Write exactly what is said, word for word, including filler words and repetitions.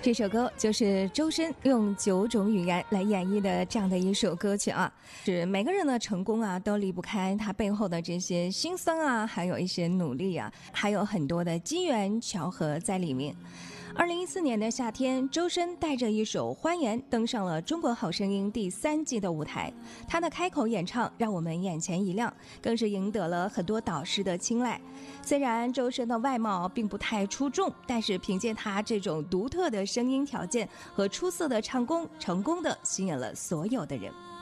这首歌就是周深用九种语言来演绎的这样的一首歌曲啊，是每个人的成功啊都离不开他背后的这些辛酸啊，还有一些努力啊，还有很多的机缘巧合在里面。二零一四年的夏天，周深带着一首《欢颜》登上了《中国好声音》第三季的舞台。他的开口演唱让我们眼前一亮，更是赢得了很多导师的青睐。虽然周深的外貌并不太出众，但是凭借他这种独特的声音条件和出色的唱功，成功的吸引了所有的人。